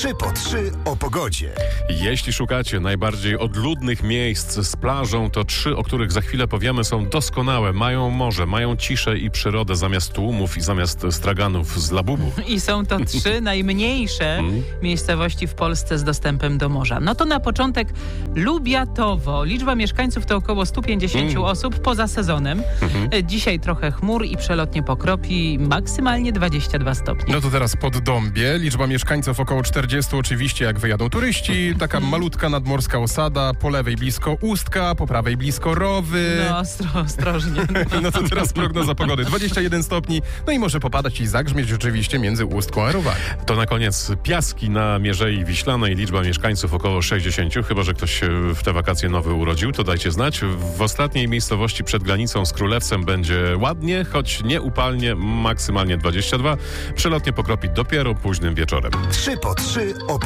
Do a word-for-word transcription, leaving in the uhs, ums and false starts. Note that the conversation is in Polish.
trzy po trzy o pogodzie. Jeśli szukacie najbardziej odludnych miejsc z plażą, to trzy, o których za chwilę powiemy, są doskonałe. Mają morze, mają ciszę i przyrodę zamiast tłumów i zamiast straganów z Labubu. I są to trzy najmniejsze Mm. miejscowości w Polsce z dostępem do morza. No to na początek Lubiatowo. Liczba mieszkańców to około sto pięćdziesiąt Mm. osób poza sezonem. Mhm. Dzisiaj trochę chmur i przelotnie pokropi, maksymalnie dwadzieścia dwa stopnie. No to teraz Poddąbie. Liczba mieszkańców około czterdziestu, oczywiście jak wyjadą turyści. Taka malutka nadmorska osada, po lewej blisko Ustka, po prawej blisko Rowy. No ostro, ostrożnie. No to teraz prognoza pogody. dwadzieścia jeden stopni, no i może popadać i zagrzmieć oczywiście między Ustką a Rowami. To na koniec Piaski na Mierzei Wiślanej. Liczba mieszkańców około sześćdziesięciu. Chyba że ktoś się w te wakacje nowy urodził, to dajcie znać. W ostatniej miejscowości przed granicą z Królewcem będzie ładnie, choć nie upalnie, maksymalnie dwadzieścia dwa. Przelotnie pokropi dopiero późnym wieczorem. trzy po trzy o